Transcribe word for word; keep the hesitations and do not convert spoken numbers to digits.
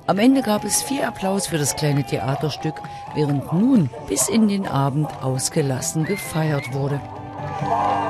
Am Ende gab es viel Applaus für das kleine Theaterstück, während nun bis in den Abend ausgelassen gefeiert wurde.